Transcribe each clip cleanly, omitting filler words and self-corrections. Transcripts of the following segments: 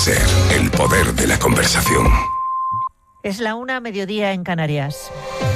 SER, el poder de la conversación. Es la 1:00, mediodía en Canarias.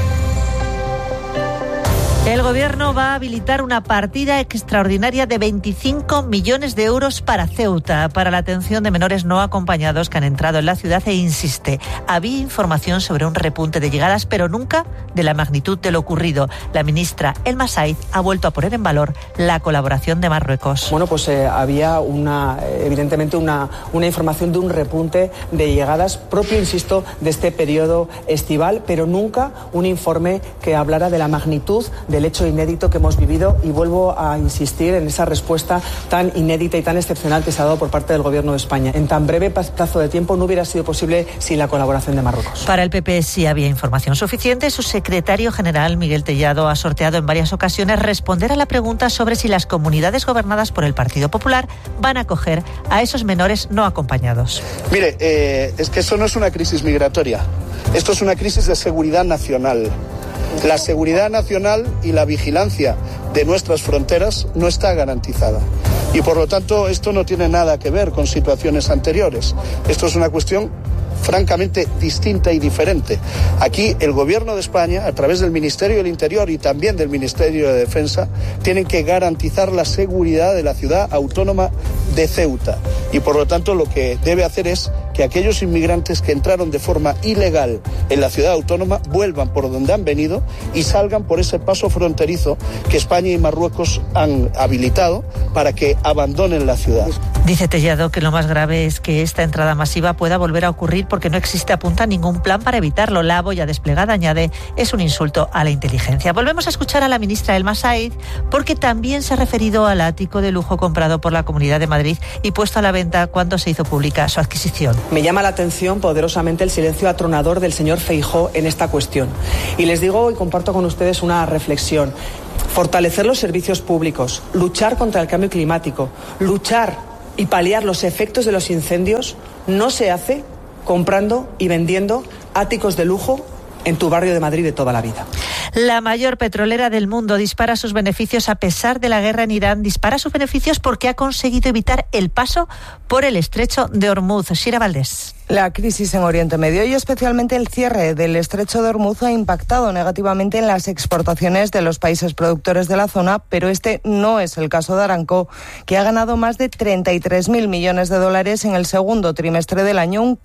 El Gobierno va a habilitar una partida extraordinaria de 25 millones de euros para Ceuta, para la atención de menores no acompañados que han entrado en la ciudad, e insiste, había información sobre un repunte de llegadas, pero nunca de la magnitud de lo ocurrido. La ministra Elma Said ha vuelto a poner en valor la colaboración de Marruecos. Bueno, pues había evidentemente una información de un repunte de llegadas propio, insisto, de este periodo estival, pero nunca un informe que hablara de la magnitud del hecho inédito que hemos vivido, y vuelvo a insistir en esa respuesta tan inédita y tan excepcional que se ha dado por parte del Gobierno de España. En tan breve plazo de tiempo no hubiera sido posible sin la colaboración de Marruecos. Para el PP sí había información suficiente. Su secretario general, Miguel Tellado, ha sorteado en varias ocasiones responder a la pregunta sobre si las comunidades gobernadas por el Partido Popular van a acoger a esos menores no acompañados. Mire, es que eso no es una crisis migratoria, esto es una crisis de seguridad nacional. La seguridad nacional y la vigilancia de nuestras fronteras no está garantizada. Y por lo tanto esto no tiene nada que ver con situaciones anteriores. Esto es una cuestión francamente distinta y diferente. Aquí el Gobierno de España, a través del Ministerio del Interior y también del Ministerio de Defensa, tienen que garantizar la seguridad de la ciudad autónoma de Ceuta. Y por lo tanto lo que debe hacer es que aquellos inmigrantes que entraron de forma ilegal en la ciudad autónoma vuelvan por donde han venido y salgan por ese paso fronterizo que España y Marruecos han habilitado para que abandonen la ciudad. Dice Tellado que lo más grave es que esta entrada masiva pueda volver a ocurrir porque no existe, apunta, ningún plan para evitarlo. La boya desplegada, añade, es un insulto a la inteligencia. Volvemos a escuchar a la ministra Elma Said porque también se ha referido al ático de lujo comprado por la Comunidad de Madrid y puesto a la venta cuando se hizo pública su adquisición. Me llama la atención poderosamente el silencio atronador del señor Feijóo en esta cuestión. Y les digo y comparto con ustedes una reflexión. Fortalecer los servicios públicos, luchar contra el cambio climático, luchar y paliar los efectos de los incendios no se hace comprando y vendiendo áticos de lujo en tu barrio de Madrid de toda la vida. La mayor petrolera del mundo dispara sus beneficios a pesar de la guerra en Irán. Dispara sus beneficios porque ha conseguido evitar el paso por el estrecho de Hormuz. Shira Valdés. La crisis en Oriente Medio y especialmente el cierre del estrecho de Hormuz ha impactado negativamente en las exportaciones de los países productores de la zona, pero este no es el caso de Aramco, que ha ganado más de 33.000 millones de dólares en el segundo trimestre del año, un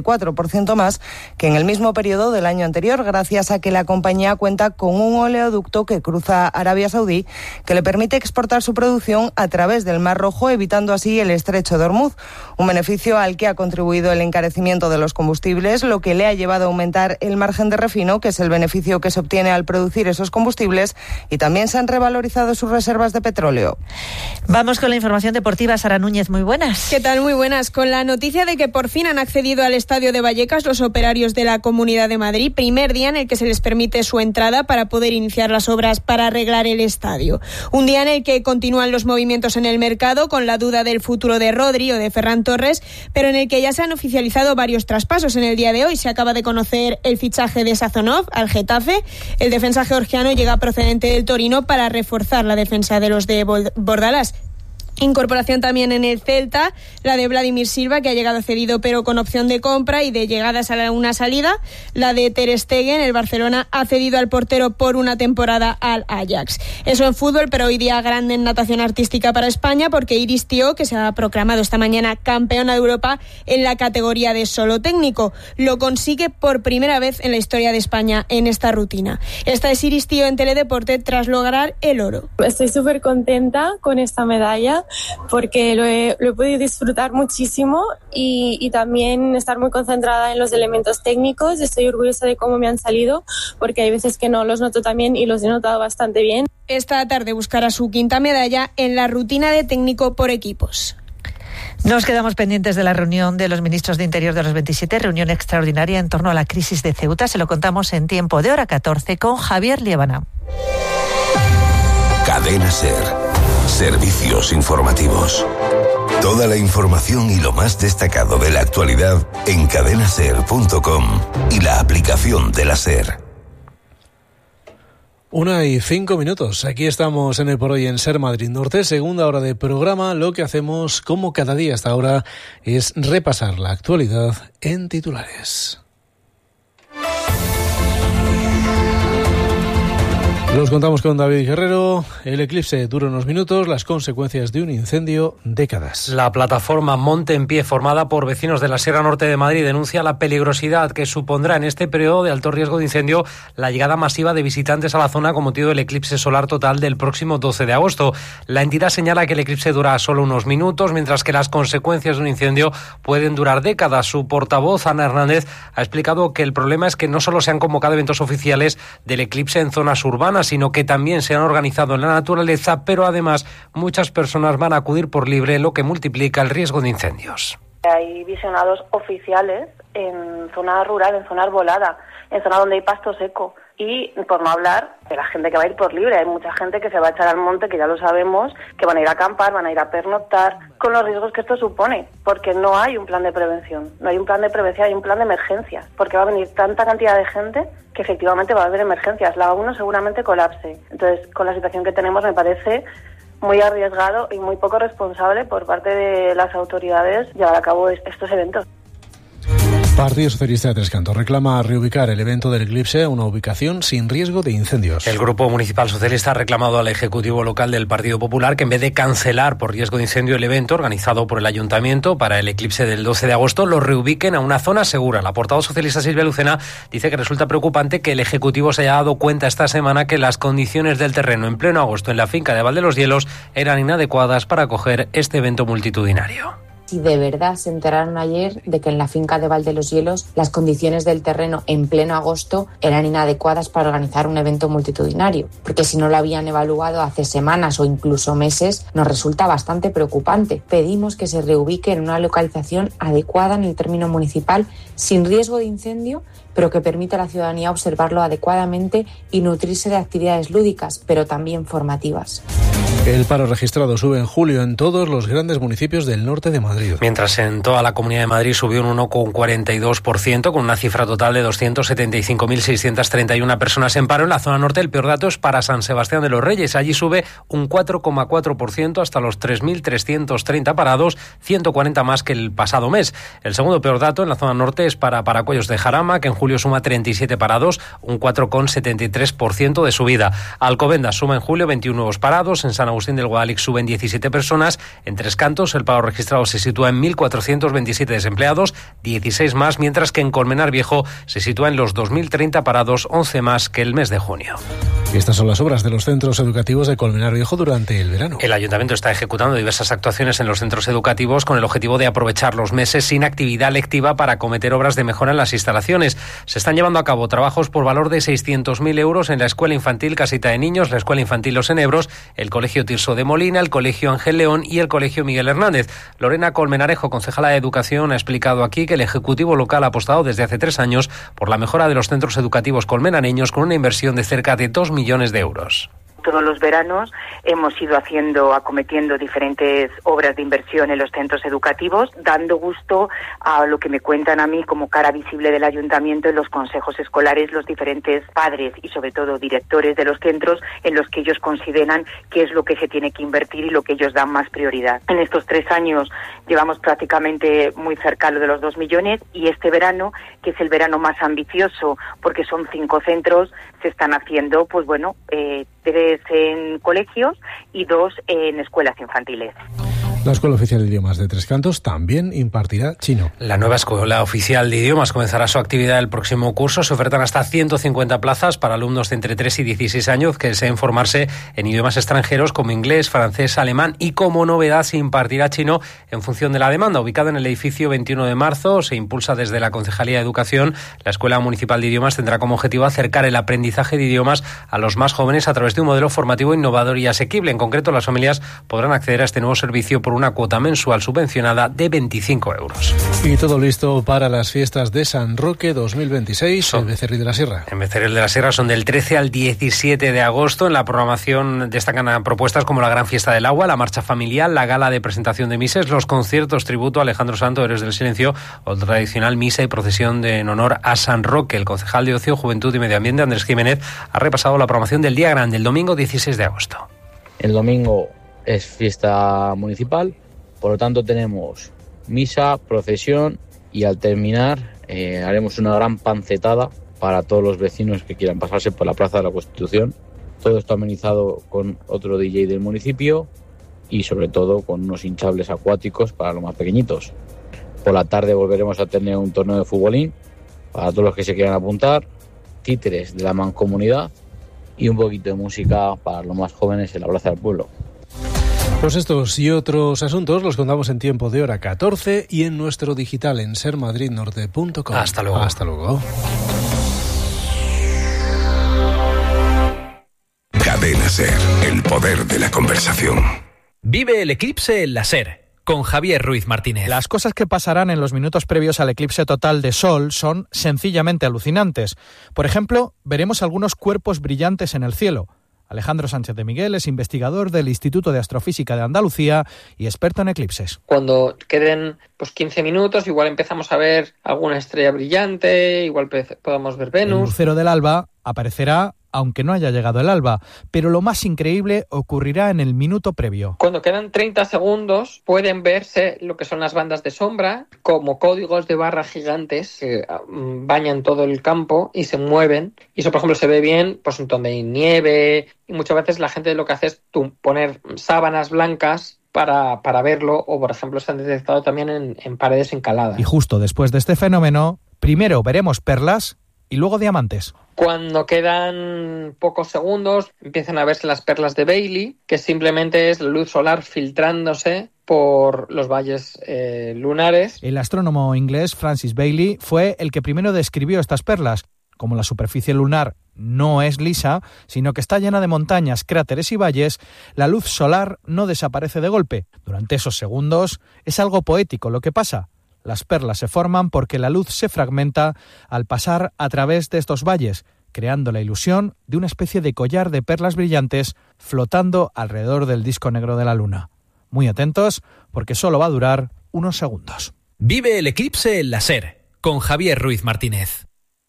44% más que en el mismo periodo del año anterior, gracias a que la compañía cuenta con un oleoducto que cruza Arabia Saudí, que le permite exportar su producción a través del Mar Rojo, evitando así el estrecho de Hormuz, un beneficio al que ha contribuido el encarecimiento de los combustibles, lo que le ha llevado a aumentar el margen de refino, que es el beneficio que se obtiene al producir esos combustibles, y también se han revalorizado sus reservas de petróleo. Vamos con la información deportiva. Sara Núñez, muy buenas. ¿Qué tal? Muy buenas. Con la noticia de que por fin han accedido al estadio de Vallecas los operarios de la Comunidad de Madrid, primer día en el que se les permite su entrada para poder iniciar las obras para arreglar el estadio. Un día en el que continúan los movimientos en el mercado, con la duda del futuro de Rodri o de Ferran Torres, pero en el que ya se han oficializado varios traspasos. En el día de hoy se acaba de conocer el fichaje de Sazonov al Getafe. El defensa georgiano llega procedente del Torino para reforzar la defensa de los de Bordalás. Incorporación también en el Celta, la de Vladimir Silva, que ha llegado cedido pero con opción de compra y de llegadas a una salida. La de Ter Stegen, el Barcelona ha cedido al portero por una temporada al Ajax. Eso en fútbol, pero hoy día grande en natación artística para España, porque Iris Tío, que se ha proclamado esta mañana campeona de Europa en la categoría de solo técnico, lo consigue por primera vez en la historia de España en esta rutina. Esta es Iris Tío en Teledeporte tras lograr el oro. Estoy súper contenta con esta medalla, porque lo he podido disfrutar muchísimo y también estar muy concentrada en los elementos técnicos. Estoy orgullosa de cómo me han salido, porque hay veces que no los noto tan bien y los he notado bastante bien. Esta tarde buscará su quinta medalla en la rutina de técnico por equipos. Nos quedamos pendientes de la reunión de los ministros de Interior de los 27, reunión extraordinaria en torno a la crisis de Ceuta. Se lo contamos en tiempo de hora 14 con Javier Liébana. Cadena SER. Servicios informativos. Toda la información y lo más destacado de la actualidad en cadenaser.com y la aplicación de la SER. 1:05. Aquí estamos en el Por Hoy en Ser Madrid Norte, segunda hora de programa. Lo que hacemos, como cada día hasta ahora, es repasar la actualidad en titulares. Los contamos con David Guerrero. El eclipse dura unos minutos, las consecuencias de un incendio, décadas. La plataforma Monte en Pie, formada por vecinos de la Sierra Norte de Madrid, denuncia la peligrosidad que supondrá en este periodo de alto riesgo de incendio la llegada masiva de visitantes a la zona con motivo del eclipse solar total del próximo 12 de agosto. La entidad señala que el eclipse dura solo unos minutos, mientras que las consecuencias de un incendio pueden durar décadas. Su portavoz, Ana Hernández, ha explicado que el problema es que no solo se han convocado eventos oficiales del eclipse en zonas urbanas, sino que también se han organizado en la naturaleza, pero además muchas personas van a acudir por libre, lo que multiplica el riesgo de incendios. Hay visionados oficiales en zona rural, en zona arbolada, en zona donde hay pasto seco. Y por no hablar de la gente que va a ir por libre. Hay mucha gente que se va a echar al monte, que ya lo sabemos, que van a ir a acampar, van a ir a pernoctar, con los riesgos que esto supone, porque no hay un plan de prevención. No hay un plan de prevención, hay un plan de emergencias, porque va a venir tanta cantidad de gente que efectivamente va a haber emergencias. La 1 seguramente colapse. Entonces, con la situación que tenemos, me parece muy arriesgado y muy poco responsable por parte de las autoridades llevar a cabo estos eventos. Partido Socialista de Tres Cantos reclama reubicar el evento del eclipse a una ubicación sin riesgo de incendios. El Grupo Municipal Socialista ha reclamado al Ejecutivo Local del Partido Popular que en vez de cancelar por riesgo de incendio el evento organizado por el Ayuntamiento para el eclipse del 12 de agosto, lo reubiquen a una zona segura. La portavoz socialista Silvia Lucena dice que resulta preocupante que el Ejecutivo se haya dado cuenta esta semana que las condiciones del terreno en pleno agosto en la finca de Valdeloshielos eran inadecuadas para acoger este evento multitudinario. Si de verdad se enteraron ayer de que en la finca de Valdeloshielos las condiciones del terreno en pleno agosto eran inadecuadas para organizar un evento multitudinario, porque si no lo habían evaluado hace semanas o incluso meses, nos resulta bastante preocupante. Pedimos que se reubique en una localización adecuada en el término municipal, sin riesgo de incendio, pero que permita a la ciudadanía observarlo adecuadamente y nutrirse de actividades lúdicas, pero también formativas. El paro registrado sube en julio en todos los grandes municipios del norte de Madrid. Mientras en toda la Comunidad de Madrid subió un 1,42%, con una cifra total de 275.631 personas en paro. En la zona norte el peor dato es para San Sebastián de los Reyes. Allí sube un 4,4% hasta los 3.330 parados, 140 más que el pasado mes. El segundo peor dato en la zona norte es para Paracuellos de Jarama, que en julio suma 37 parados, un 4,73% de subida. Alcobendas suma en julio 21 nuevos parados. En San Agustín del Guadalix suben 17 personas. En Tres Cantos el paro registrado se sitúa en 1.427 desempleados, 16 más, mientras que en Colmenar Viejo se sitúa en los 2.030 parados, 11 más que el mes de junio. Estas son las obras de los centros educativos de Colmenar Viejo durante el verano. El Ayuntamiento está ejecutando diversas actuaciones en los centros educativos con el objetivo de aprovechar los meses sin actividad lectiva para acometer obras de mejora en las instalaciones. Se están llevando a cabo trabajos por valor de 600.000 euros en la Escuela Infantil Casita de Niños, la Escuela Infantil Los Enebros, el Colegio Tirso de Molina, el Colegio Ángel León y el Colegio Miguel Hernández. Lorena Colmenarejo, concejala de Educación, ha explicado aquí que el Ejecutivo Local ha apostado desde hace 3 años por la mejora de los centros educativos colmenareños con una inversión de cerca de 2 millones de euros. Todos los veranos hemos ido acometiendo diferentes obras de inversión en los centros educativos, dando gusto a lo que me cuentan a mí como cara visible del ayuntamiento en los consejos escolares, los diferentes padres y sobre todo directores de los centros en los que ellos consideran qué es lo que se tiene que invertir y lo que ellos dan más prioridad. En estos 3 años llevamos prácticamente muy cerca de los 2 millones y este verano, que es el verano más ambicioso porque son 5 centros, se están haciendo, 3 en colegios y 2 en escuelas infantiles. La Escuela Oficial de Idiomas de Tres Cantos también impartirá chino. La nueva Escuela Oficial de Idiomas comenzará su actividad el próximo curso. Se ofertan hasta 150 plazas para alumnos de entre 3 y 16 años que deseen formarse en idiomas extranjeros como inglés, francés, alemán y como novedad se impartirá chino en función de la demanda. Ubicada en el edificio 21 de marzo, se impulsa desde la Concejalía de Educación. La Escuela Municipal de Idiomas tendrá como objetivo acercar el aprendizaje de idiomas a los más jóvenes a través de un modelo formativo innovador y asequible. En concreto, las familias podrán acceder a este nuevo servicio por por una cuota mensual subvencionada de 25 euros. Y todo listo para las fiestas de San Roque 2026 en Becerril de la Sierra. En Becerril de la Sierra son del 13 al 17 de agosto. En la programación destacan propuestas como la Gran Fiesta del Agua, la Marcha Familiar, la Gala de Presentación de Mises, los conciertos tributo a Alejandro Santo, Héroes del Silencio, o tradicional misa y procesión en honor a San Roque. El concejal de Ocio, Juventud y Medio Ambiente, Andrés Jiménez, ha repasado la programación del Día Grande, el domingo 16 de agosto. El domingo es fiesta municipal, por lo tanto tenemos misa, procesión y al terminar haremos una gran pancetada para todos los vecinos que quieran pasarse por la Plaza de la Constitución. Todo esto amenizado con otro DJ del municipio y sobre todo con unos hinchables acuáticos para los más pequeñitos. Por la tarde volveremos a tener un torneo de futbolín para todos los que se quieran apuntar, títeres de la mancomunidad y un poquito de música para los más jóvenes en la Plaza del Pueblo. Pues estos y otros asuntos los contamos en tiempo de hora 14 y en nuestro digital en sermadridnorte.com. Hasta luego. Hasta luego. Cadena SER, el poder de la conversación. Vive el eclipse en la SER, con Javier Ruiz Martínez. Las cosas que pasarán en los minutos previos al eclipse total de Sol son sencillamente alucinantes. Por ejemplo, veremos algunos cuerpos brillantes en el cielo. Alejandro Sánchez de Miguel es investigador del Instituto de Astrofísica de Andalucía y experto en eclipses. Cuando queden 15 minutos, igual empezamos a ver alguna estrella brillante, igual podamos ver Venus. El lucero del alba aparecerá aunque no haya llegado el alba, pero lo más increíble ocurrirá en el minuto previo. Cuando quedan 30 segundos pueden verse lo que son las bandas de sombra, como códigos de barra gigantes que bañan todo el campo y se mueven. Y eso, por ejemplo, se ve bien donde hay nieve, y muchas veces la gente lo que hace es poner sábanas blancas para verlo, o por ejemplo se han detectado también en paredes encaladas. Y justo después de este fenómeno, primero veremos perlas y luego diamantes. Cuando quedan pocos segundos empiezan a verse las perlas de Bailey, que simplemente es la luz solar filtrándose por los valles lunares. El astrónomo inglés Francis Bailey fue el que primero describió estas perlas. Como la superficie lunar no es lisa, sino que está llena de montañas, cráteres y valles, la luz solar no desaparece de golpe. Durante esos segundos es algo poético lo que pasa. Las perlas se forman porque la luz se fragmenta al pasar a través de estos valles, creando la ilusión de una especie de collar de perlas brillantes flotando alrededor del disco negro de la luna. Muy atentos, porque solo va a durar unos segundos. Vive el eclipse en la SER, con Javier Ruiz Martínez.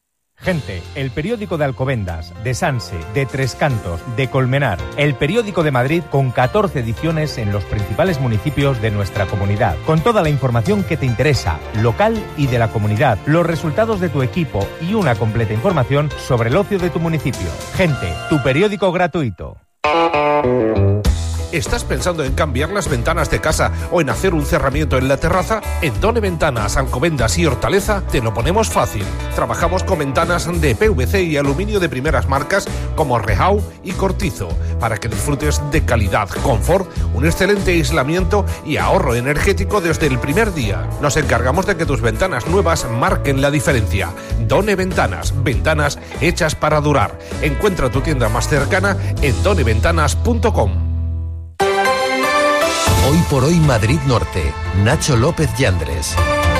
Gente, el periódico de Alcobendas, de Sanse, de Tres Cantos, de Colmenar, el periódico de Madrid con 14 ediciones en los principales municipios de nuestra comunidad, con toda la información que te interesa, local y de la comunidad, los resultados de tu equipo y una completa información sobre el ocio de tu municipio. Gente, tu periódico gratuito. ¿Estás pensando en cambiar las ventanas de casa o en hacer un cerramiento en la terraza? En Done Ventanas, Alcobendas y Hortaleza te lo ponemos fácil. Trabajamos con ventanas de PVC y aluminio de primeras marcas como Rehau y Cortizo para que disfrutes de calidad, confort, un excelente aislamiento y ahorro energético desde el primer día. Nos encargamos de que tus ventanas nuevas marquen la diferencia. Done Ventanas, ventanas hechas para durar. Encuentra tu tienda más cercana en doneventanas.com. Hoy por hoy Madrid Norte. Nacho López Yandres.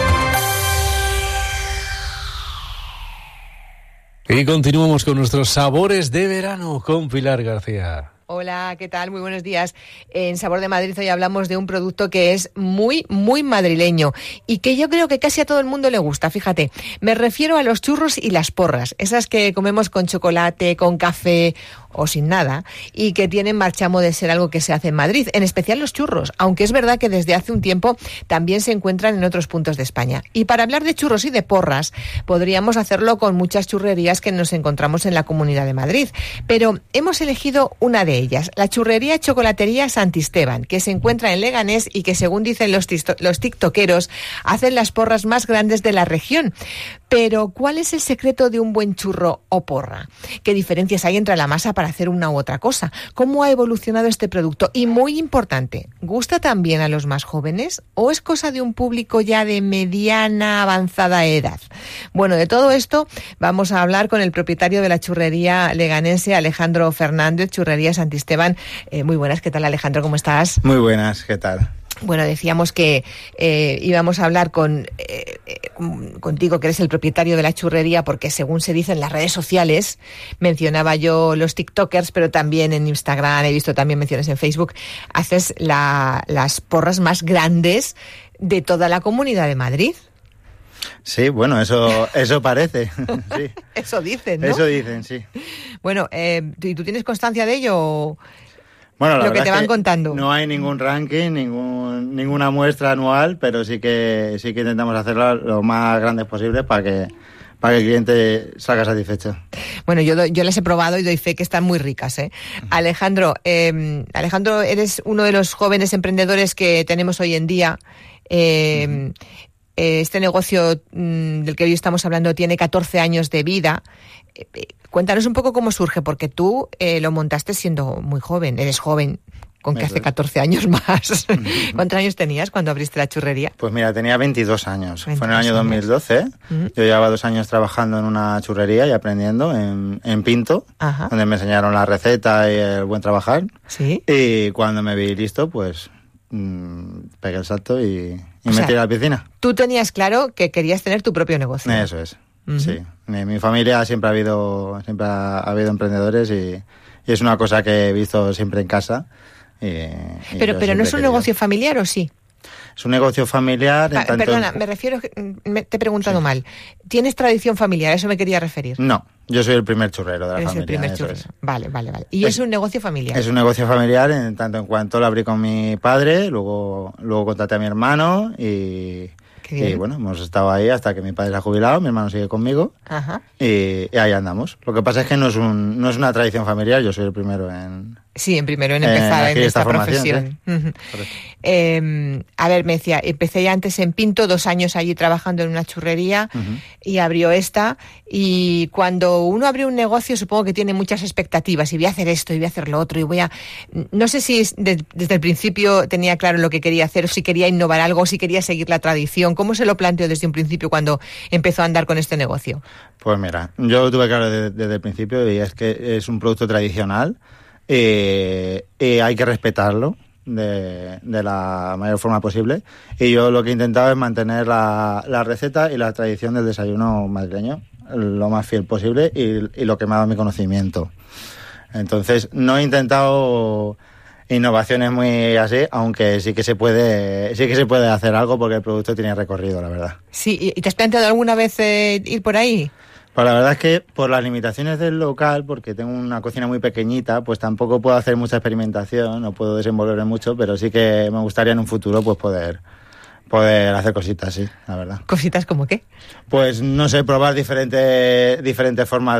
Y continuamos con nuestros sabores de verano con Pilar García. Hola, ¿qué tal? Muy buenos días. En Sabor de Madrid hoy hablamos de un producto que es muy, muy madrileño y que yo creo que casi a todo el mundo le gusta, fíjate. Me refiero a los churros y las porras, esas que comemos con chocolate, con café o sin nada, y que tienen marchamo de ser algo que se hace en Madrid, en especial los churros, aunque es verdad que desde hace un tiempo también se encuentran en otros puntos de España. Y para hablar de churros y de porras, podríamos hacerlo con muchas churrerías que nos encontramos en la Comunidad de Madrid, pero hemos elegido una de ellas, la churrería Chocolatería Santisteban, que se encuentra en Leganés y que, según dicen los tiktokeros, hacen las porras más grandes de la región. Pero, ¿cuál es el secreto de un buen churro o porra? ¿Qué diferencias hay entre la masa para hacer una u otra cosa? ¿Cómo ha evolucionado este producto? Y muy importante, ¿gusta también a los más jóvenes o es cosa de un público ya de mediana avanzada edad? Bueno, de todo esto vamos a hablar con el propietario de la churrería leganense, Alejandro Fernández, Churrería Santisteban. Muy buenas, ¿qué tal, Alejandro? ¿Cómo estás? Muy buenas, ¿qué tal? Bueno, decíamos que íbamos a hablar contigo, que eres el propietario de la churrería, porque según se dice en las redes sociales, mencionaba yo los TikTokers, pero también en Instagram, he visto también menciones en Facebook, haces las porras más grandes de toda la Comunidad de Madrid. Sí, bueno, eso parece. Sí. Eso dicen, ¿no? Eso dicen, sí. Bueno, ¿y tú tienes constancia de ello? Bueno, la lo que te van contando. No hay ningún ranking, ninguna muestra anual, pero sí que intentamos hacerlo lo más grandes posible para que el cliente salga satisfecho. Bueno, yo las he probado y doy fe que están muy ricas, ¿eh? Alejandro, eres uno de los jóvenes emprendedores que tenemos hoy en día. Este negocio del que hoy estamos hablando tiene 14 años de vida. Cuéntanos un poco cómo surge, porque tú lo montaste siendo muy joven. Eres joven, con que hace 14 años más. ¿Cuántos años tenías cuando abriste la churrería? Pues mira, tenía 22 años. Fue en el año 2012. Yo llevaba 2 años trabajando en una churrería y aprendiendo en Pinto, donde me enseñaron la receta y el buen trabajar. ¿Sí? Y cuando me vi listo, pues pegué el salto y me tiré a la piscina. Tú tenías claro que querías tener tu propio negocio. Eso es. Sí, en mi familia siempre ha habido emprendedores y es una cosa que he visto siempre en casa. Pero ¿no es un negocio familiar o sí? Es un negocio familiar. Perdona, me refiero, te he preguntado mal. ¿Tienes tradición familiar? A eso me quería referir. No, yo soy el primer churrero de la familia. El primer churrero. Vale. Y es un negocio familiar. Es un negocio familiar en tanto en cuanto lo abrí con mi padre, luego contraté a mi hermano y bueno, hemos estado ahí hasta que mi padre se ha jubilado, mi hermano sigue conmigo. Ajá. Y ahí andamos. Lo que pasa es que no es una tradición familiar, yo soy el primero en... Sí, en empezar en esta profesión. ¿Sí? A ver, me decía, empecé ya antes en Pinto, 2 años allí trabajando en una churrería y abrió esta. Y cuando uno abre un negocio, supongo que tiene muchas expectativas. Y voy a hacer esto, y voy a hacer lo otro, y voy a... No sé si desde el principio tenía claro lo que quería hacer, o si quería innovar algo, o si quería seguir la tradición. ¿Cómo se lo planteó desde un principio cuando empezó a andar con este negocio? Pues mira, yo lo tuve claro desde el principio, y es que es un producto tradicional. Hay que respetarlo de la mayor forma posible, y yo lo que he intentado es mantener la receta y la tradición del desayuno madrileño lo más fiel posible y lo que me ha dado mi conocimiento. Entonces no he intentado innovaciones muy así, aunque sí que se puede hacer algo porque el producto tiene recorrido, la verdad. Sí, ¿y te has planteado alguna vez ir por ahí? Pues la verdad es que por las limitaciones del local, porque tengo una cocina muy pequeñita, pues tampoco puedo hacer mucha experimentación, no puedo desenvolverme mucho, pero sí que me gustaría en un futuro pues poder hacer cositas, sí, la verdad. ¿Cositas como qué? Pues no sé, probar diferentes formas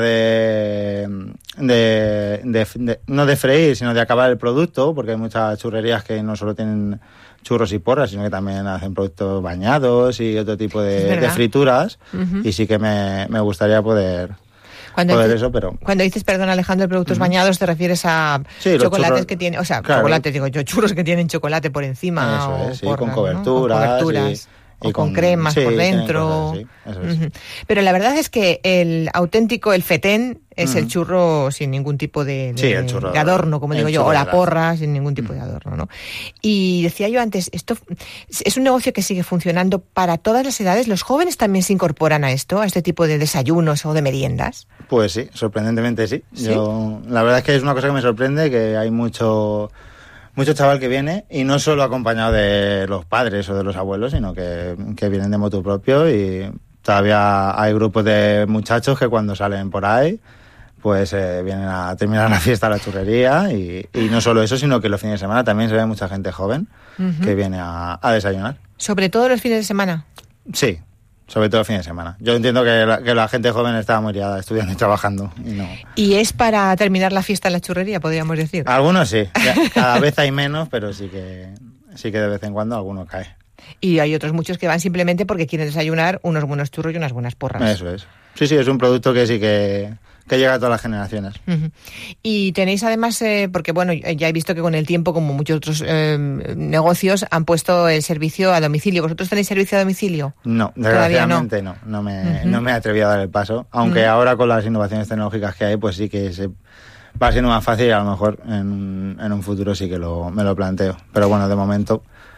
no de freír, sino de acabar el producto, porque hay muchas churrerías que no solo tienen churros y porras, sino que también hacen productos bañados y otro tipo de frituras. Y sí que me gustaría poder eso, pero... Cuando dices, perdón, Alejandro, productos bañados, ¿te refieres a chocolates que tienen, chocolates, digo yo, churros que tienen chocolate por encima? Eso es, sí, con coberturas. Y con cremas por dentro. Eso es. Pero la verdad es que el fetén es el churro sin ningún tipo de adorno, como digo yo, o la porra sin ningún tipo de adorno, ¿no? Y decía yo antes, esto es un negocio que sigue funcionando para todas las edades. ¿Los jóvenes también se incorporan a este tipo de desayunos o de meriendas? Pues sí, sorprendentemente sí. La verdad es que es una cosa que me sorprende, que hay mucho chaval que viene, y no solo acompañado de los padres o de los abuelos, sino que vienen de motu propio, y todavía hay grupos de muchachos que cuando salen por ahí pues vienen a terminar la fiesta a la churrería, y no solo eso, sino que los fines de semana también se ve mucha gente joven que viene a desayunar. ¿Sobre todo los fines de semana? Sí, sobre todo el fin de semana. Yo entiendo que la gente joven estaba muy liada estudiando y trabajando. ¿Y es para terminar la fiesta en la churrería, podríamos decir? Algunos sí. Cada vez hay menos, pero sí que de vez en cuando alguno cae. Y hay otros muchos que van simplemente porque quieren desayunar unos buenos churros y unas buenas porras. Eso es. Sí, es un producto que sí que llega a todas las generaciones. Y tenéis además, porque bueno, ya he visto que con el tiempo, como muchos otros negocios, han puesto el servicio a domicilio. ¿Vosotros tenéis servicio a domicilio? No, desgraciadamente no. No me he atrevido a dar el paso. Aunque ahora con las innovaciones tecnológicas que hay, pues sí que va siendo más fácil, y a lo mejor en un futuro sí que me lo planteo. Pero bueno, de momento...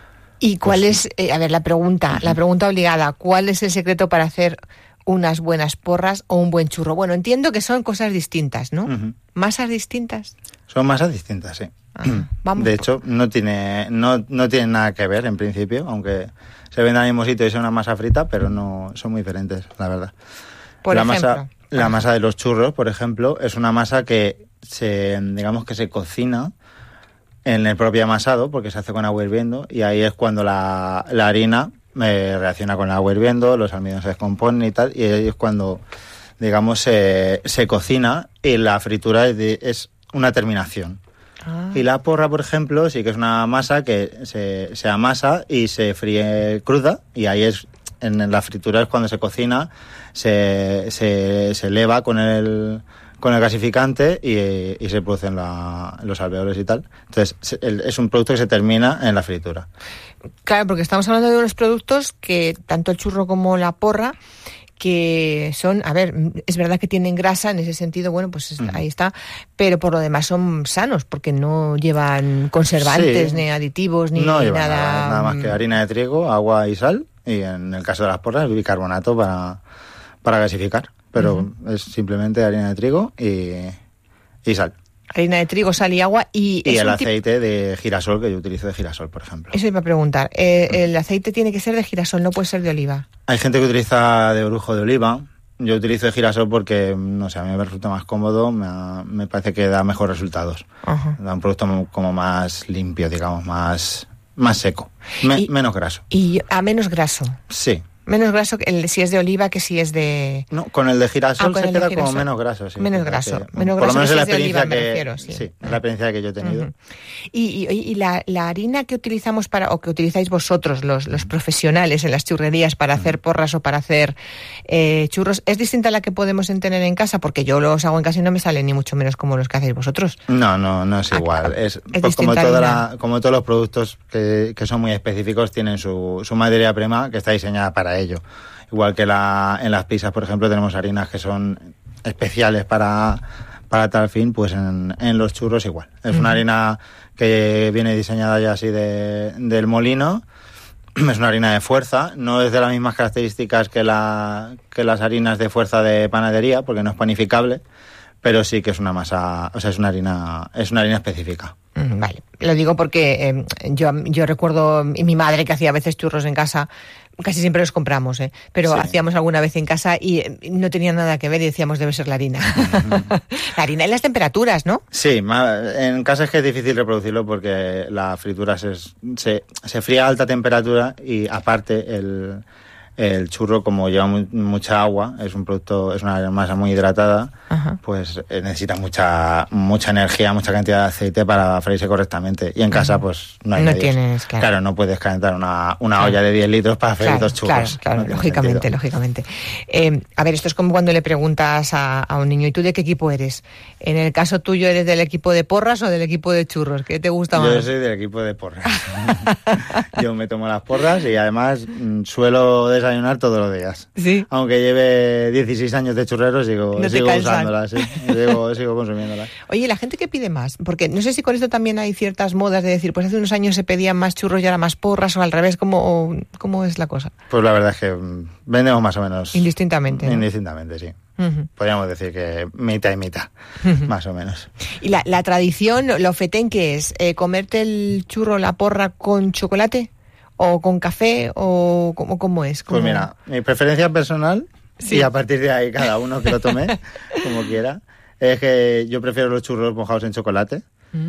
¿Y cuál es, la pregunta obligada, cuál es el secreto para hacer unas buenas porras o un buen churro? Bueno, entiendo que son cosas distintas, ¿no? ¿Masas distintas? Son masas distintas, sí. Vamos. De hecho, no tiene nada que ver en principio, aunque se venda al mismo sitio y sea una masa frita, pero no son muy diferentes, la verdad. La masa de los churros, por ejemplo, es una masa que se cocina en el propio amasado, porque se hace con agua hirviendo, y ahí es cuando la harina reacciona con el agua hirviendo, los almidones se descomponen y tal, y ahí es cuando, se cocina, y la fritura es una terminación. Y la porra, por ejemplo, sí que es una masa que se amasa y se fríe cruda, y ahí es, en la fritura es cuando se cocina, se eleva con el gasificante y se producen los alveolos y tal. Entonces, es un producto que se termina en la fritura. Claro, porque estamos hablando de unos productos que, tanto el churro como la porra, que son, es verdad que tienen grasa, en ese sentido, bueno, pues ahí está, pero por lo demás son sanos, porque no llevan conservantes, ni aditivos, ni no llevan nada. Nada más que harina de trigo, agua y sal, y en el caso de las porras, bicarbonato para gasificar, pero es simplemente harina de trigo y sal. Harina de trigo, sal y agua y el aceite de girasol, que yo utilizo de girasol, por ejemplo. Eso iba a preguntar. El aceite tiene que ser de girasol, no puede ser de oliva. Hay gente que utiliza de orujo de oliva. Yo utilizo de girasol porque, no sé, a mí me resulta más cómodo, me parece que da mejores resultados. Da un producto como más limpio, digamos, más seco, menos graso. ¿Y a menos graso? Sí. Menos graso si es de oliva que si es de... No, con el de girasol se queda como menos graso, sí. Menos graso. Por lo menos es la experiencia me refiero, sí. Sí, es la experiencia que yo he tenido. Y la harina que utilizamos o que utilizáis vosotros, los profesionales en las churrerías para hacer porras o para hacer churros, ¿es distinta a la que podemos tener en casa? Porque yo los hago en casa y no me salen ni mucho menos como los que hacéis vosotros. No es igual. Es como todos los productos que son muy específicos, tienen su materia prima que está diseñada para ello. Igual que en las pizzas, por ejemplo, tenemos harinas que son especiales para tal fin, pues en los churros igual. Es una harina que viene diseñada ya así del molino. Es una harina de fuerza, no es de las mismas características que las harinas de fuerza de panadería, porque no es panificable, pero sí que es una masa, es una harina específica. Vale, lo digo porque yo recuerdo mi madre que hacía a veces churros en casa, casi siempre los compramos, pero hacíamos alguna vez en casa y no tenía nada que ver y decíamos debe ser la harina. La harina y las temperaturas, ¿no? Sí, en casa es que es difícil reproducirlo porque la fritura se fría a alta temperatura y aparte el churro, como lleva mucha agua, es una masa muy hidratada, pues necesita mucha energía, mucha cantidad de aceite para freírse correctamente. Y en casa, pues no hay medios. Tienes, claro, no puedes calentar una olla de 10 litros para freír 2 churros. Claro, lógicamente. A ver, esto es como cuando le preguntas a un niño, ¿y tú de qué equipo eres? En el caso tuyo, ¿eres del equipo de porras o del equipo de churros? ¿Qué te gusta más? Yo soy del equipo de porras. Yo me tomo las porras y además suelo desayunar todos los días. ¿Sí? Aunque lleve 16 años de churrero, sigo usándolas, ¿sí? sigo consumiéndolas. Oye, ¿la gente qué pide más? Porque no sé si con esto también hay ciertas modas de decir, pues hace unos años se pedían más churros y ahora más porras, o al revés, ¿cómo es la cosa? Pues la verdad es que vendemos más o menos... Indistintamente, ¿no? Indistintamente, sí. Podríamos decir que mitad y mitad, más o menos. ¿Y la tradición, lo fetén, qué es? ¿Comerte el churro, la porra con chocolate? ¿O con café? ¿O cómo es? Pues mira, mi preferencia personal, y a partir de ahí cada uno que lo tome como quiera, es que yo prefiero los churros mojados en chocolate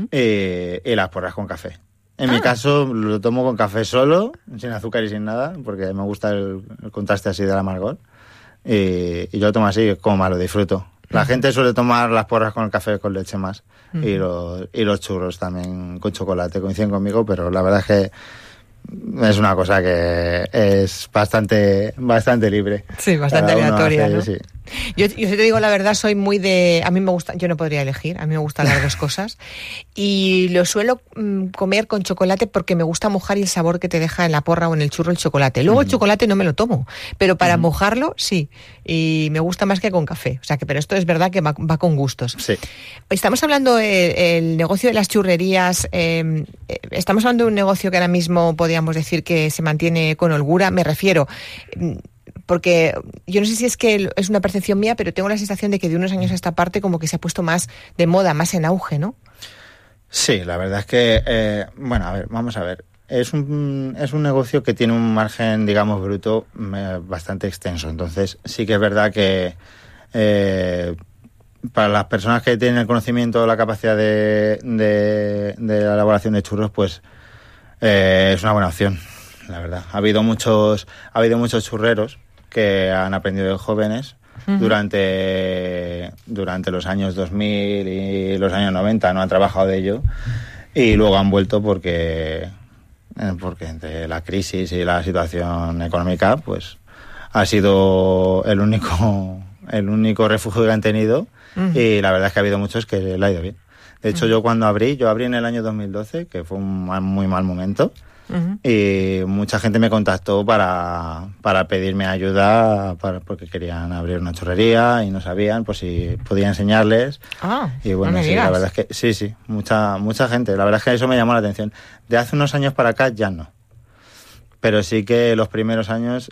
y las porras con café. En mi caso lo tomo con café solo, sin azúcar y sin nada, porque me gusta el contraste así del amargor. Y yo lo tomo así, como más lo disfruto. La gente suele tomar las porras con el café con leche más, y los churros también con chocolate, coinciden conmigo, pero la verdad es que es una cosa que es bastante libre. Sí, bastante aleatoria, ¿no? Sí. Yo te digo la verdad, soy muy de... A mí me gusta, yo no podría elegir, a mí me gustan las dos cosas. Y lo suelo comer con chocolate porque me gusta mojar y el sabor que te deja en la porra o en el churro el chocolate. Luego el chocolate no me lo tomo, pero para mojarlo sí. Y me gusta más que con café. O sea que, pero esto es verdad que va con gustos. Sí. Estamos hablando del negocio de las churrerías. Estamos hablando de un negocio que ahora mismo podríamos decir que se mantiene con holgura. Me refiero... porque yo no sé si es que es una percepción mía, pero tengo la sensación de que de unos años a esta parte como que se ha puesto más de moda, más en auge, ¿no? Sí, la verdad es que, bueno, a ver, vamos a ver. Es un negocio que tiene un margen, digamos, bruto bastante extenso. Entonces, sí que es verdad que para las personas que tienen el conocimiento o la capacidad de la elaboración de churros, pues es una buena opción, la verdad. Ha habido muchos churreros que han aprendido de jóvenes durante los años 2000 y los años 90, no han trabajado de ello y luego han vuelto porque entre la crisis y la situación económica pues ha sido el único refugio que han tenido y la verdad es que ha habido muchos que le ha ido bien. De hecho, yo abrí en el año 2012, que fue un muy mal momento. Y mucha gente me contactó para pedirme ayuda porque querían abrir una churrería y no sabían pues si podía enseñarles. Y bueno, sí, la verdad es que sí, mucha gente. La verdad es que eso me llamó la atención. De hace unos años para acá ya no. Pero sí que los primeros años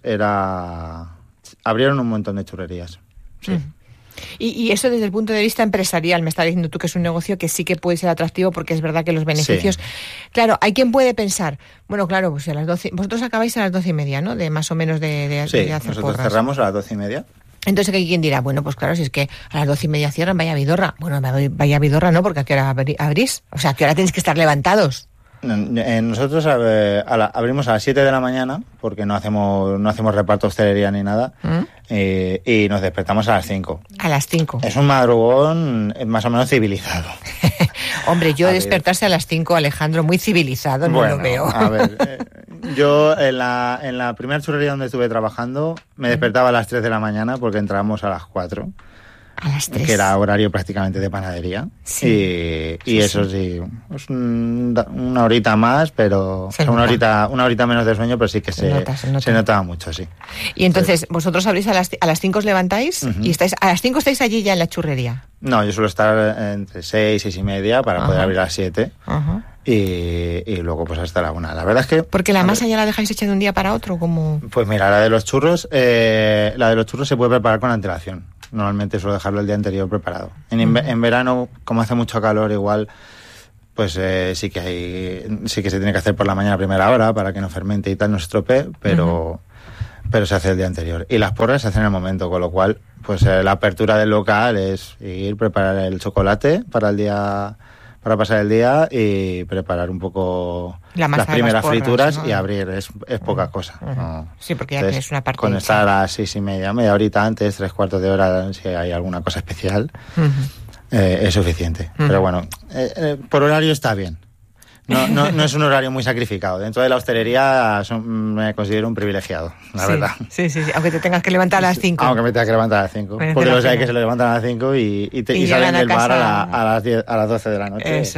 abrieron un montón de churrerías. Sí. Y eso desde el punto de vista empresarial, me estás diciendo tú que es un negocio que sí que puede ser atractivo porque es verdad que los beneficios... Sí. Claro, hay quien puede pensar, bueno, claro, pues a las 12... Vosotros acabáis a las 12:30, ¿no? De más o menos de hacer nosotros porras. Cerramos a las 12:30. Entonces hay quien dirá, bueno, pues claro, si es que a las 12:30 cierran, vaya Vidorra. Bueno, vaya Vidorra no, porque ¿a qué hora abrís? O sea, ¿a qué hora tenéis que estar levantados? Nosotros abrimos a las 7 de la mañana porque no hacemos reparto hostelería ni nada y nos despertamos a las 5. A las 5. Es un madrugón más o menos civilizado. Hombre, yo despertarse a las 5, Alejandro, muy civilizado, no lo veo. A ver, yo en la primera churrería donde estuve trabajando me despertaba a las 3 de la mañana porque entrábamos a las 4. A las 3. Que era horario prácticamente de panadería. Sí. Y eso sí, es una horita más, pero una horita menos de sueño, pero sí que se notaba mucho, sí. Y entonces, ¿vosotros abrís a las 5 os levantáis? ¿Y a las 5 estáis allí ya en la churrería? No, yo suelo estar entre 6 y media para poder abrir a las 7. Y luego pues hasta la 1. La verdad es que... ¿Porque la masa ya la dejáis hecha de un día para otro? ¿Cómo? Pues mira, la de los churros se puede preparar con antelación. Normalmente suelo dejarlo el día anterior preparado. En verano, como hace mucho calor, igual, pues sí que se tiene que hacer por la mañana a primera hora para que no fermente y tal, no se estropee, pero se hace el día anterior. Y las porras se hacen en el momento, con lo cual, pues la apertura del local es ir, preparar el chocolate para pasar el día y preparar un poco las primeras frituras, ¿no? Y abrir, es poca cosa. ¿No? Sí, porque ya tienes una parte con estar a las 6:30, media horita antes, 3/4 de hora, si hay alguna cosa especial, es suficiente. Pero bueno, por horario está bien. No es un horario muy sacrificado. Dentro de la hostelería me considero un privilegiado, la verdad. Sí, aunque te tengas que levantar a las 5. Aunque me tenga que levantar a las 5. Porque los hay que se levantan a las 5 y salen del bar a las 12 de la noche. Eso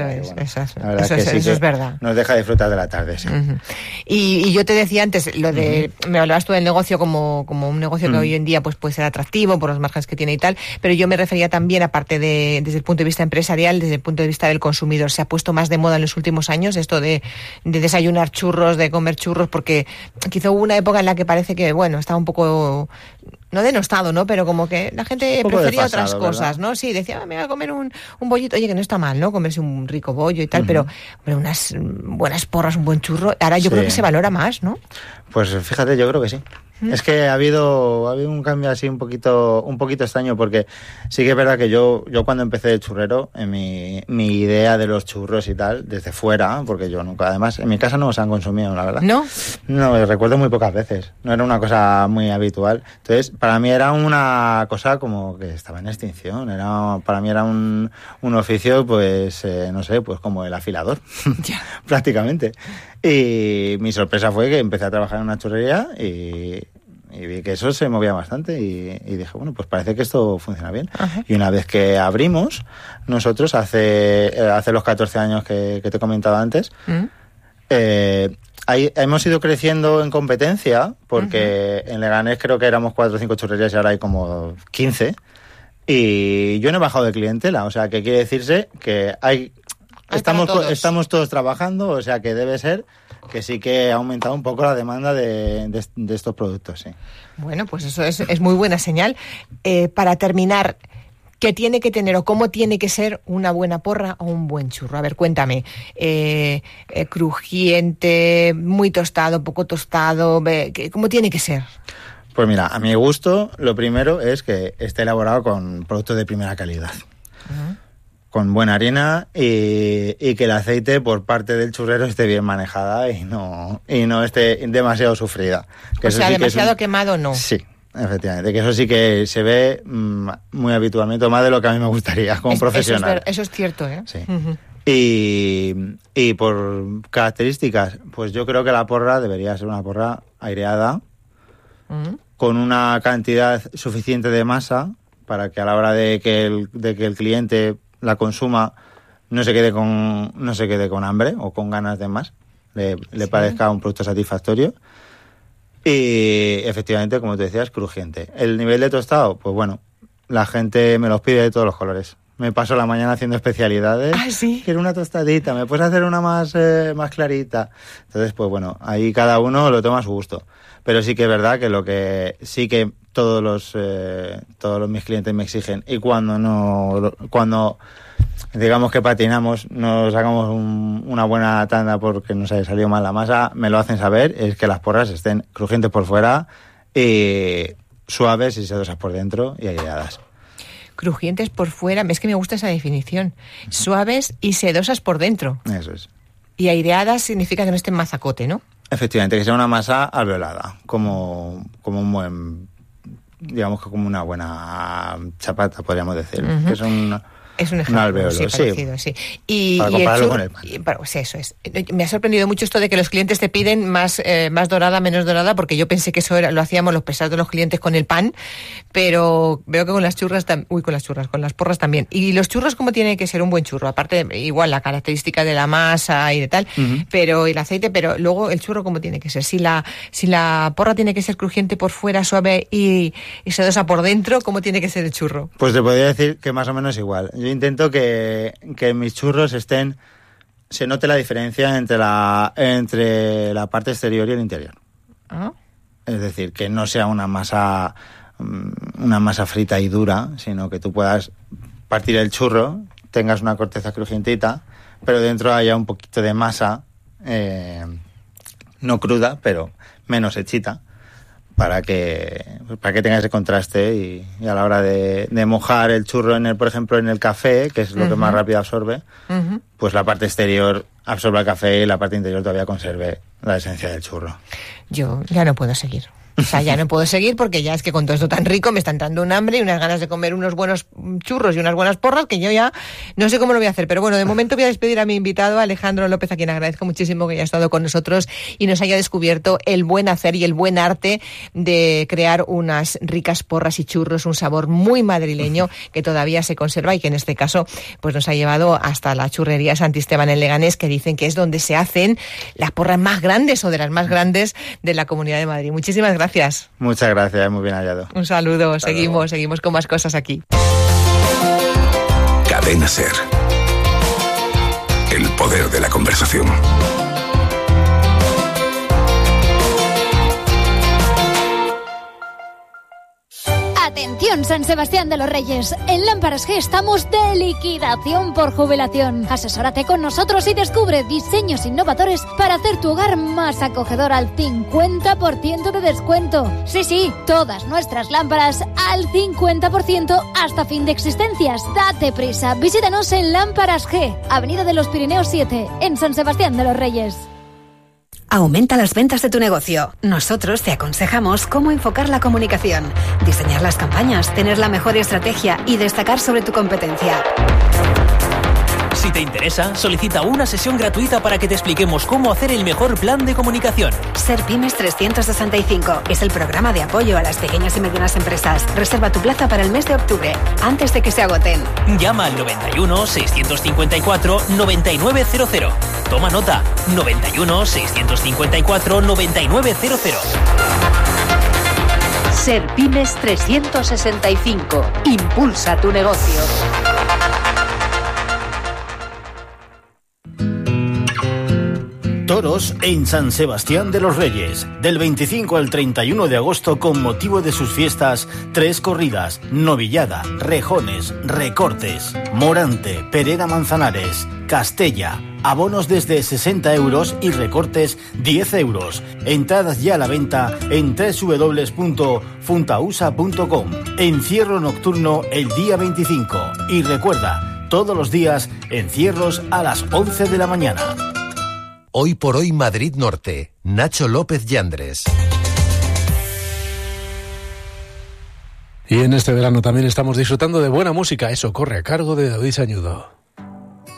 es verdad. Nos deja disfrutar de la tarde, sí. Y yo te decía antes, me hablabas tú del negocio como un negocio que hoy en día pues puede ser atractivo por los márgenes que tiene y tal, pero yo me refería también, aparte desde el punto de vista empresarial, desde el punto de vista del consumidor. Se ha puesto más de moda en los últimos años esto de desayunar churros, de comer churros, porque quizá hubo una época en la que parece que, bueno, estaba un poco, no denostado, ¿no? Pero como que la gente prefería desfasado, otras cosas, ¿verdad? ¿No? Sí, decía, me voy a comer un bollito. Oye, que no está mal, ¿no? Comerse un rico bollo y tal, pero unas buenas porras, un buen churro. Ahora yo creo que se valora más, ¿no? Pues fíjate, yo creo que sí. Es que ha habido un cambio así un poquito extraño, porque sí que es verdad que yo cuando empecé de churrero, en mi idea de los churros y tal, desde fuera, porque yo nunca, además, en mi casa no se han consumido, la verdad. ¿No? No, recuerdo muy pocas veces. No era una cosa muy habitual. Entonces, para mí era una cosa como que estaba en extinción. Para mí era un oficio, pues, no sé, pues como el afilador, prácticamente. Y mi sorpresa fue que empecé a trabajar en una churrería y Y vi que eso se movía bastante y dije, bueno, pues parece que esto funciona bien. Ajá. Y una vez que abrimos, nosotros hace los 14 años que te he comentado antes, hemos ido creciendo en competencia, porque en Leganés creo que éramos 4 o 5 churrerías y ahora hay como 15. Y yo no he bajado de clientela, o sea, que quiere decirse que estamos todos trabajando, o sea, que debe ser que sí que ha aumentado un poco la demanda de estos productos, sí. Bueno, pues eso es muy buena señal. Para terminar, ¿qué tiene que tener o cómo tiene que ser una buena porra o un buen churro? A ver, cuéntame. Crujiente, muy tostado, poco tostado, ¿cómo tiene que ser? Pues mira, a mi gusto, lo primero es que esté elaborado con productos de primera calidad. Con buena harina y que el aceite por parte del churrero esté bien manejada y no esté demasiado sufrida. Que o sea, demasiado quemado no. Sí, efectivamente, que eso sí que se ve muy habitualmente, más de lo que a mí me gustaría como profesional. Eso es cierto, ¿eh? Sí. Y por características, pues yo creo que la porra debería ser una porra aireada, con una cantidad suficiente de masa para que a la hora de que el cliente la consuma no se quede con hambre o con ganas de más, le parezca un producto satisfactorio. Y efectivamente, como te decías, crujiente. El nivel de tostado, pues bueno, la gente me los pide de todos los colores. Me paso la mañana haciendo especialidades. ¿Ah, sí? Quiero una tostadita, ¿me puedes hacer una más clarita? Entonces, pues bueno, ahí cada uno lo toma a su gusto. Pero sí que es verdad que todos mis clientes me exigen, y cuando digamos que patinamos, nos sacamos una buena tanda porque nos haya salido mal la masa, me lo hacen saber, es que las porras estén crujientes por fuera y suaves y sedosas por dentro y aireadas. Crujientes por fuera, es que me gusta esa definición. Suaves y sedosas por dentro. Eso es. Y aireadas significa que no estén mazacote, ¿no? Efectivamente, que sea una masa alveolada, como un buen, digamos que como una buena chapata, podríamos decir. Que es un ejemplo, alveolo, sí, parecido, sí. Y para compararlo con el pan. Pues eso es. Me ha sorprendido mucho esto de que los clientes te piden más dorada, menos dorada, porque yo pensé que eso lo hacíamos los pesados de los clientes con el pan, pero veo que con las con las porras también. ¿Y los churros cómo tiene que ser un buen churro? Aparte, igual la característica de la masa y de tal, pero el aceite, pero luego el churro cómo tiene que ser. Si la porra tiene que ser crujiente por fuera, suave y sedosa por dentro, ¿cómo tiene que ser el churro? Pues te podría decir que más o menos igual. Yo intento que mis churros se note la diferencia entre la parte exterior y el interior. Es decir, que no sea una masa frita y dura, sino que tú puedas partir el churro, tengas una corteza crujientita, pero dentro haya un poquito de masa, no cruda, pero menos hechita, para que tenga ese contraste y a la hora de mojar el churro por ejemplo en el café, que es lo que más rápido absorbe, pues la parte exterior absorba el café y la parte interior todavía conserve la esencia del churro. Yo ya no puedo seguir. O sea, ya no puedo seguir porque ya es que con todo esto tan rico me están dando un hambre y unas ganas de comer unos buenos churros y unas buenas porras que yo ya no sé cómo lo voy a hacer. Pero bueno, de momento voy a despedir a mi invitado, Alejandro López, a quien agradezco muchísimo que haya estado con nosotros y nos haya descubierto el buen hacer y el buen arte de crear unas ricas porras y churros, un sabor muy madrileño que todavía se conserva y que en este caso pues nos ha llevado hasta la churrería Santisteban en Leganés, que dicen que es donde se hacen las porras más grandes o de las más grandes de la Comunidad de Madrid. Muchísimas gracias. Muchas gracias, muy bien hallado. Un saludo, seguimos con más cosas aquí. Cadena SER. El poder de la conversación. Atención, San Sebastián de los Reyes. En Lámparas G estamos de liquidación por jubilación. Asesórate con nosotros y descubre diseños innovadores para hacer tu hogar más acogedor al 50% de descuento. Sí, todas nuestras lámparas al 50% hasta fin de existencias. Date prisa, visítanos en Lámparas G, Avenida de los Pirineos 7, en San Sebastián de los Reyes. Aumenta las ventas de tu negocio. Nosotros te aconsejamos cómo enfocar la comunicación, diseñar las campañas, tener la mejor estrategia y destacar sobre tu competencia. Si te interesa, solicita una sesión gratuita para que te expliquemos cómo hacer el mejor plan de comunicación. Serpymes 365 es el programa de apoyo a las pequeñas y medianas empresas. Reserva tu plaza para el mes de octubre, antes de que se agoten. Llama al 91 654 9900. Toma nota, 91 654 9900. Serpymes 365. Impulsa tu negocio. Toros en San Sebastián de los Reyes. Del 25 al 31 de agosto, con motivo de sus fiestas, 3 corridas: novillada, rejones, recortes, Morante, Perera Manzanares, Castella. Abonos desde 60 euros y recortes 10 euros. Entradas ya a la venta en www.funtausa.com. Encierro nocturno el día 25. Y recuerda, todos los días, encierros a las 11 de la mañana. Hoy por hoy Madrid Norte. Nacho López Yandres. Y en este verano también estamos disfrutando de buena música. Eso corre a cargo de David Sañudo.